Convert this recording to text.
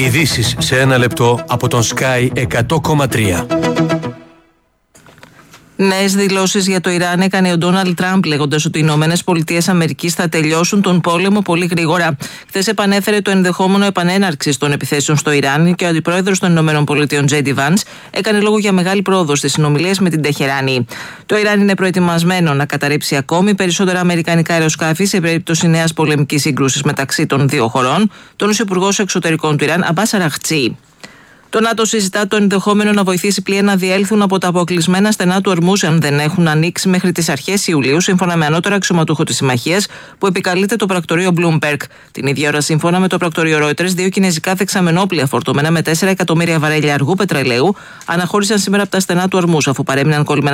Ειδήσεις σε ένα λεπτό από τον Sky 100,3. Νέες δηλώσεις για το Ιράν έκανε ο Ντόναλντ Τραμπ, λέγοντας ότι οι ΗΠΑ θα τελειώσουν τον πόλεμο πολύ γρήγορα. Χθες επανέφερε το ενδεχόμενο επανέναρξης των επιθέσεων στο Ιράν και ο αντιπρόεδρος των ΗΠΑ, Τζέιντι Βάνς, έκανε λόγο για μεγάλη πρόοδο στις συνομιλίες με την Τεχεράνη. Το Ιράν είναι προετοιμασμένο να καταρρύψει ακόμη περισσότερα αμερικανικά αεροσκάφη σε περίπτωση νέας πολεμικής σύγκρουσης μεταξύ των δύο χωρών, τόνισε ο Υπουργός Εξωτερικών του Ιράν, Αμπάς Αραχτσί. Το ΝΑΤΟ συζητά το ενδεχόμενο να βοηθήσει πλοία να διέλθουν από τα αποκλεισμένα στενά του Ορμούζ αν δεν έχουν ανοίξει μέχρι τις αρχές Ιουλίου, σύμφωνα με ανώτερο αξιωματούχο της συμμαχίας που επικαλείται το πρακτορείο Bloomberg. Την ίδια ώρα, σύμφωνα με το πρακτορείο Reuters, δύο κινέζικα δεξαμενόπλοια φορτωμένα με 4 εκατομμύρια βαρέλια αργού πετρελαίου αναχώρησαν σήμερα από τα στενά του Ορμούζ, αφού παρέμειναν κολλημένα